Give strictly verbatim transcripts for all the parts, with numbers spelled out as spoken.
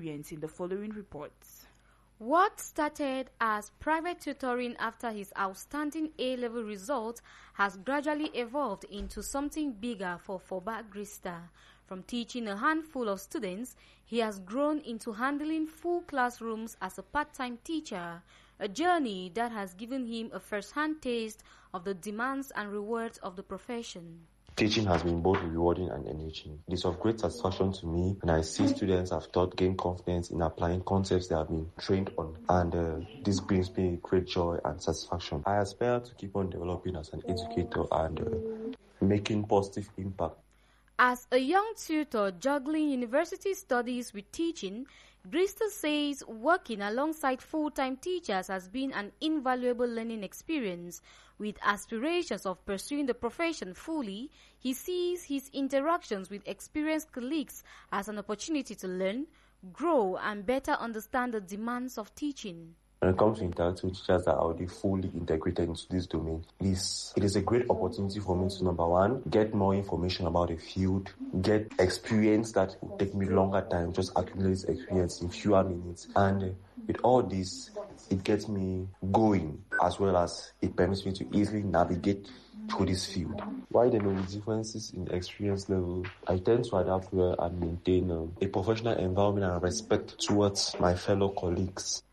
experience in the following reports. What started as private tutoring after his outstanding A-level results has gradually evolved into something bigger for Foba Grista. From teaching a handful of students, he has grown into handling full classrooms as a part-time teacher, a journey that has given him a first-hand taste of the demands and rewards of the profession. Teaching has been both rewarding and enriching. It is of great satisfaction to me when I see students I've taught gain confidence in applying concepts they have been trained on, and uh, this brings me great joy and satisfaction. I aspire to keep on developing as an educator and uh, making positive impact. As a young tutor juggling university studies with teaching, Grista says working alongside full-time teachers has been an invaluable learning experience. With aspirations of pursuing the profession fully, he sees his interactions with experienced colleagues as an opportunity to learn, grow, and better understand the demands of teaching. When it comes to interacting with teachers that are already fully integrated into this domain, it is, it is a great opportunity for me to, number one, get more information about the field, get experience that will take me longer time, just accumulate experience in fewer minutes. And uh, with all this, it gets me going, as well as it permits me to easily navigate through this field. While there may be differences in experience level, I tend to adapt well and maintain um, a professional environment and respect towards my fellow colleagues.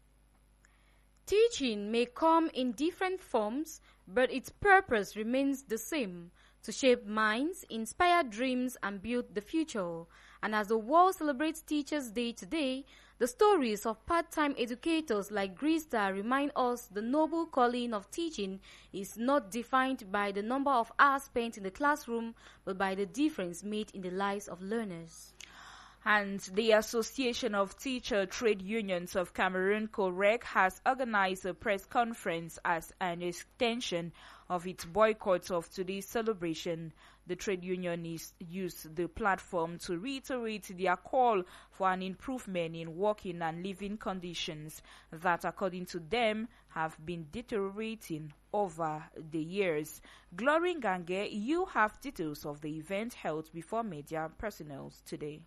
Teaching may come in different forms, but its purpose remains the same: to shape minds, inspire dreams, and build the future. And as the world celebrates Teachers' Day today, the stories of part-time educators like Grista remind us the noble calling of teaching is not defined by the number of hours spent in the classroom, but by the difference made in the lives of learners. And the Association of Teacher Trade Unions of Cameroon, COREC, has organized a press conference as an extension of its boycott of today's celebration. The trade unionists used the platform to reiterate their call for an improvement in working and living conditions that, according to them, have been deteriorating over the years. Glory Gange, you have details of the event held before media personnel today.